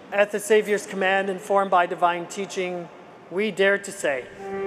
At the Savior's command, informed by divine teaching, we dare to say,